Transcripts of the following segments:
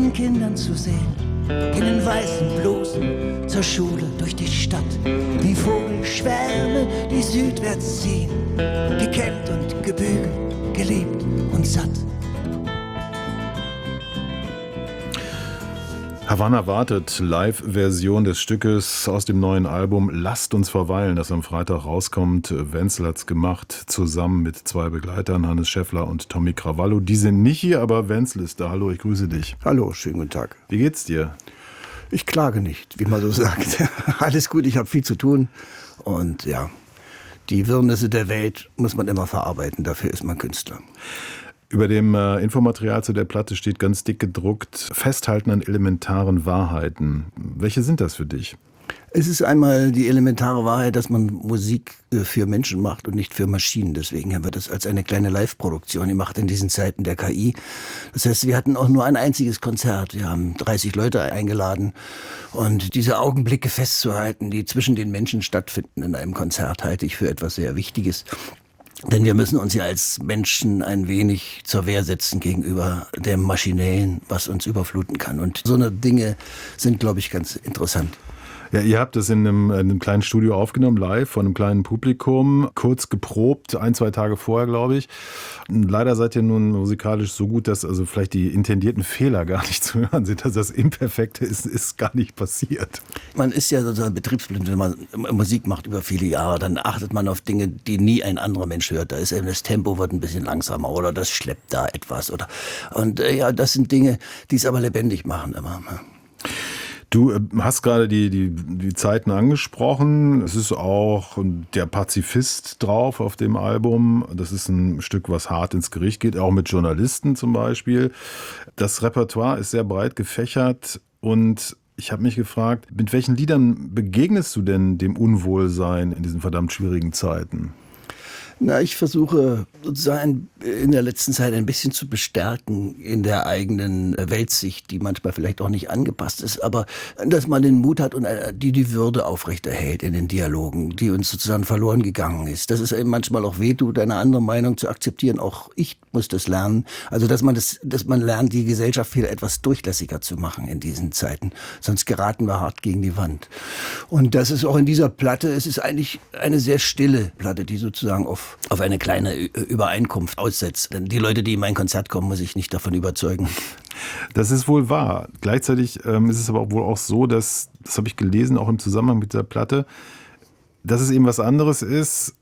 den Kindern zu sehen, in den weißen Blusen zur Schule durch die Stadt, wie Vogelschwärme, die südwärts ziehen, gekämmt und gebügelt, geliebt und satt. Havanna wartet, Live-Version des Stückes aus dem neuen Album Lasst uns verweilen, das am Freitag rauskommt. Wenzel hat's gemacht, zusammen mit 2 Begleitern, Hannes Schäffler und Tommy Cravallo. Die sind nicht hier, aber Wenzel ist da. Hallo, ich grüße dich. Hallo, schönen guten Tag. Wie geht's dir? Ich klage nicht, wie man so sagt. Alles gut, ich habe viel zu tun. Und ja, die Wirrnisse der Welt muss man immer verarbeiten, dafür ist man Künstler. Über dem Infomaterial zu der Platte steht ganz dick gedruckt: Festhalten an elementaren Wahrheiten. Welche sind das für dich? Es ist einmal die elementare Wahrheit, dass man Musik für Menschen macht und nicht für Maschinen. Deswegen haben wir das als eine kleine Live-Produktion gemacht in diesen Zeiten der KI. Das heißt, wir hatten auch nur ein einziges Konzert. Wir haben 30 Leute eingeladen. Und diese Augenblicke festzuhalten, die zwischen den Menschen stattfinden in einem Konzert, halte ich für etwas sehr Wichtiges. Denn wir müssen uns ja als Menschen ein wenig zur Wehr setzen gegenüber dem Maschinellen, was uns überfluten kann. Und so eine Dinge sind, glaube ich, ganz interessant. Ja, ihr habt das in einem kleinen Studio aufgenommen, live, von einem kleinen Publikum, kurz geprobt, 1-2 Tage vorher, glaube ich. Leider seid ihr nun musikalisch so gut, dass also vielleicht die intendierten Fehler gar nicht zu hören sind. Also das Imperfekte ist gar nicht passiert. Man ist ja sozusagen betriebsblind, wenn man Musik macht über viele Jahre, dann achtet man auf Dinge, die nie ein anderer Mensch hört. Da ist eben das Tempo wird ein bisschen langsamer oder das schleppt da etwas. Und ja, das sind Dinge, die es aber lebendig machen immer. Du hast gerade die Zeiten angesprochen. Es ist auch der Pazifist drauf auf dem Album. Das ist ein Stück, was hart ins Gericht geht, auch mit Journalisten zum Beispiel. Das Repertoire ist sehr breit gefächert und ich habe mich gefragt, mit welchen Liedern begegnest du denn dem Unwohlsein in diesen verdammt schwierigen Zeiten? Na, ich versuche sozusagen in der letzten Zeit ein bisschen zu bestärken in der eigenen Weltsicht, die manchmal vielleicht auch nicht angepasst ist, aber dass man den Mut hat und die Würde aufrechterhält in den Dialogen, die uns sozusagen verloren gegangen ist. Dass es eben manchmal auch wehtut, eine andere Meinung zu akzeptieren. Auch ich muss das lernen. Also dass man lernt, die Gesellschaft viel etwas durchlässiger zu machen in diesen Zeiten. Sonst geraten wir hart gegen die Wand. Und das ist auch in dieser Platte, es ist eigentlich eine sehr stille Platte, die sozusagen auf eine kleine Übereinkunft aussetzt. Denn die Leute, die in mein Konzert kommen, muss ich nicht davon überzeugen. Das ist wohl wahr. Gleichzeitig ist es aber wohl auch so, das habe ich gelesen, auch im Zusammenhang mit dieser Platte, dass es eben was anderes ist,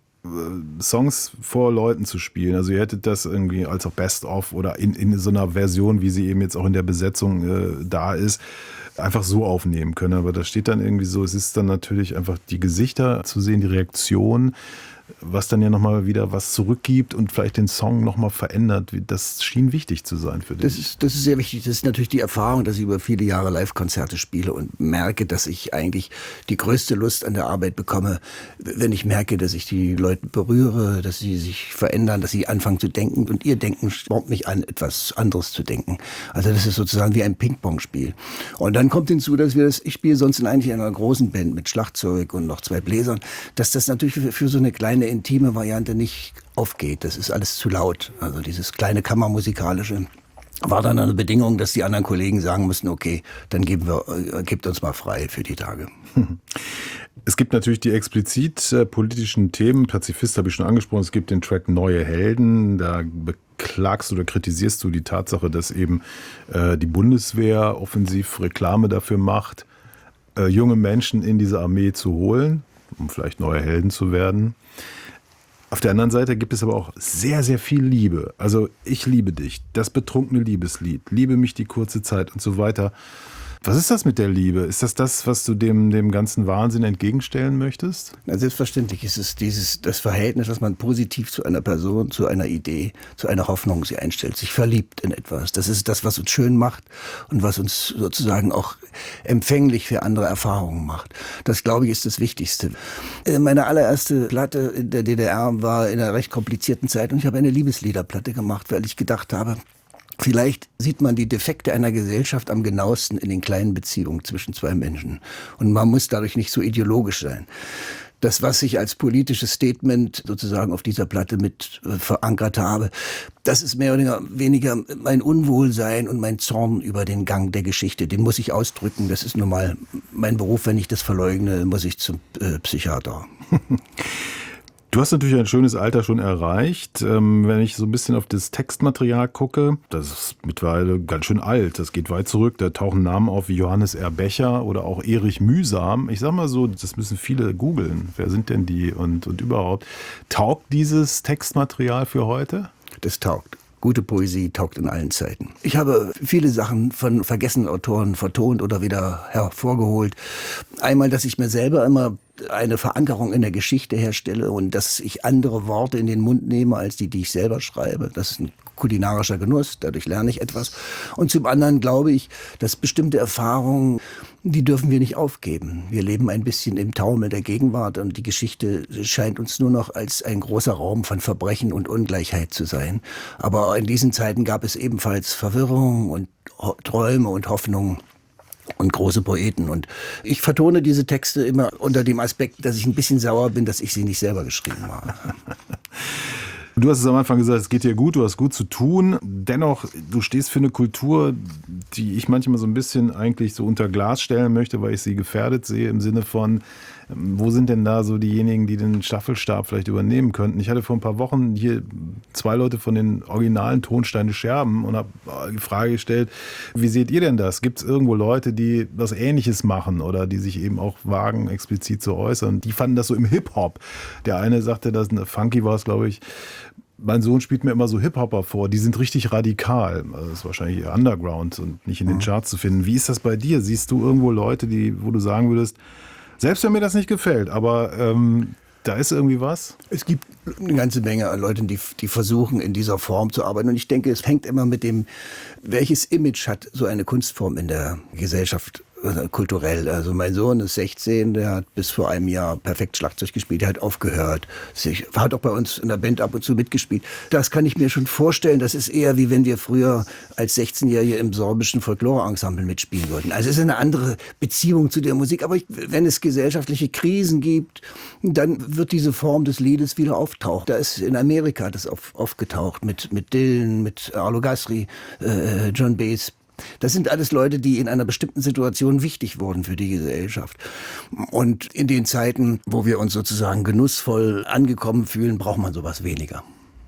Songs vor Leuten zu spielen. Also ihr hättet das irgendwie als auch Best-of oder in so einer Version, wie sie eben jetzt auch in der Besetzung da ist, einfach so aufnehmen können. Aber da steht dann irgendwie so, es ist dann natürlich einfach die Gesichter zu sehen, die Reaktion, was dann ja nochmal wieder was zurückgibt und vielleicht den Song nochmal verändert. Das schien wichtig zu sein für dich. Das ist sehr wichtig. Das ist natürlich die Erfahrung, dass ich über viele Jahre Live-Konzerte spiele und merke, dass ich eigentlich die größte Lust an der Arbeit bekomme, wenn ich merke, dass ich die Leute berühre, dass sie sich verändern, dass sie anfangen zu denken und ihr Denken spornt mich an, etwas anderes zu denken. Also das ist sozusagen wie ein Ping-Pong-Spiel. Und dann kommt hinzu, dass ich spiele sonst eigentlich in einer großen Band mit Schlagzeug und noch 2 Bläsern, dass das natürlich für so eine kleine intime Variante nicht aufgeht. Das ist alles zu laut. Also dieses kleine Kammermusikalische war dann eine Bedingung, dass die anderen Kollegen sagen mussten, okay, dann gebt uns mal frei für die Tage. Es gibt natürlich die explizit politischen Themen. Pazifist habe ich schon angesprochen. Es gibt den Track Neue Helden. Da beklagst oder kritisierst du die Tatsache, dass eben die Bundeswehr offensiv Reklame dafür macht, junge Menschen in diese Armee zu holen, um vielleicht neue Helden zu werden. Auf der anderen Seite gibt es aber auch sehr, sehr viel Liebe. Also ich liebe dich, das betrunkene Liebeslied, liebe mich die kurze Zeit und so weiter. Was ist das mit der Liebe? Ist das, was du dem ganzen Wahnsinn entgegenstellen möchtest? Na, selbstverständlich ist es das Verhältnis, dass man positiv zu einer Person, zu einer Idee, zu einer Hoffnung sie einstellt, sich verliebt in etwas. Das ist das, was uns schön macht und was uns sozusagen auch empfänglich für andere Erfahrungen macht. Das, glaube ich, ist das Wichtigste. Meine allererste Platte in der DDR war in einer recht komplizierten Zeit und ich habe eine Liebesliederplatte gemacht, weil ich gedacht habe, vielleicht sieht man die Defekte einer Gesellschaft am genauesten in den kleinen Beziehungen zwischen 2 Menschen. Und man muss dadurch nicht so ideologisch sein. Das, was ich als politisches Statement sozusagen auf dieser Platte mit verankert habe, das ist mehr oder weniger mein Unwohlsein und mein Zorn über den Gang der Geschichte. Den muss ich ausdrücken. Das ist nun mal mein Beruf. Wenn ich das verleugne, muss ich zum Psychiater. Du hast natürlich ein schönes Alter schon erreicht. Wenn ich so ein bisschen auf das Textmaterial gucke, das ist mittlerweile ganz schön alt. Das geht weit zurück. Da tauchen Namen auf wie Johannes R. Becher oder auch Erich Mühsam. Ich sag mal so, das müssen viele googeln. Wer sind denn die und überhaupt? Taugt dieses Textmaterial für heute? Das taugt. Gute Poesie taugt in allen Zeiten. Ich habe viele Sachen von vergessenen Autoren vertont oder wieder hervorgeholt. Einmal, dass ich mir selber immer eine Verankerung in der Geschichte herstelle und dass ich andere Worte in den Mund nehme als die ich selber schreibe. Das ist ein kulinarischer Genuss, dadurch lerne ich etwas. Und zum anderen glaube ich, dass bestimmte Erfahrungen, die dürfen wir nicht aufgeben. Wir leben ein bisschen im Taumel der Gegenwart und die Geschichte scheint uns nur noch als ein großer Raum von Verbrechen und Ungleichheit zu sein. Aber in diesen Zeiten gab es ebenfalls Verwirrung und Träume und Hoffnungen und große Poeten. Und ich vertone diese Texte immer unter dem Aspekt, dass ich ein bisschen sauer bin, dass ich sie nicht selber geschrieben habe. Du hast es am Anfang gesagt, es geht dir gut, du hast gut zu tun. Dennoch, du stehst für eine Kultur, die ich manchmal so ein bisschen eigentlich so unter Glas stellen möchte, weil ich sie gefährdet sehe im Sinne von, wo sind denn da so diejenigen, die den Staffelstab vielleicht übernehmen könnten? Ich hatte vor ein paar Wochen hier 2 Leute von den originalen Tonsteine Scherben und habe die Frage gestellt, wie seht ihr denn das? Gibt es irgendwo Leute, die was Ähnliches machen oder die sich eben auch wagen, explizit zu äußern? Die fanden das so im Hip-Hop. Der eine sagte, dass Funky war es, glaube ich, mein Sohn spielt mir immer so Hip-Hopper vor, die sind richtig radikal. Also das ist wahrscheinlich eher Underground und nicht in den Charts zu finden. Wie ist das bei dir? Siehst du irgendwo Leute, wo du sagen würdest, selbst wenn mir das nicht gefällt, aber da ist irgendwie was? Es gibt eine ganze Menge an Leuten, die versuchen, in dieser Form zu arbeiten. Und ich denke, es hängt immer mit dem, welches Image hat so eine Kunstform in der Gesellschaft kulturell. Also mein Sohn ist 16, der hat bis vor einem Jahr perfekt Schlagzeug gespielt, der hat aufgehört. Hat auch bei uns in der Band ab und zu mitgespielt. Das kann ich mir schon vorstellen, das ist eher wie wenn wir früher als 16-Jährige im sorbischen Folklore-Ensemble mitspielen würden. Also es ist eine andere Beziehung zu der Musik, aber wenn es gesellschaftliche Krisen gibt, dann wird diese Form des Liedes wieder auftauchen. Da ist in Amerika das aufgetaucht mit Dylan, mit Arlo Guthrie, John Baez. Das sind alles Leute, die in einer bestimmten Situation wichtig wurden für die Gesellschaft. Und in den Zeiten, wo wir uns sozusagen genussvoll angekommen fühlen, braucht man sowas weniger.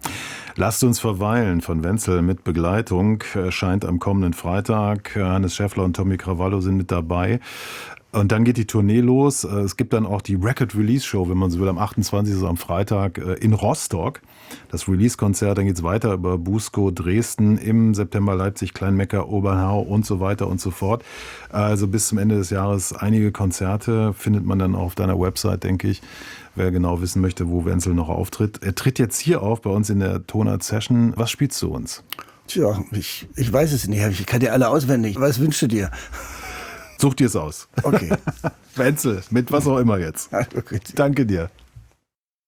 Lasst uns verweilen von Wenzel mit Begleitung erscheint am kommenden Freitag. Hannes Schäffler und Tommy Cravallo sind mit dabei. Und dann geht die Tournee los. Es gibt dann auch die Record Release Show, wenn man so will, am 28. also am Freitag in Rostock. Das Release-Konzert, dann geht's weiter über Busko, Dresden, im September Leipzig, Kleinmecker, Obernhau und so weiter und so fort. Also bis zum Ende des Jahres einige Konzerte findet man dann auch auf deiner Website, denke ich. Wer genau wissen möchte, wo Wenzel noch auftritt. Er tritt jetzt hier auf bei uns in der Tonart Session. Was spielst du uns? Tja, ich weiß es nicht. Ich kann dir alle auswendig. Was wünschst du dir? Such dir es aus. Okay. Wenzel, mit was auch immer jetzt. Okay. Danke dir.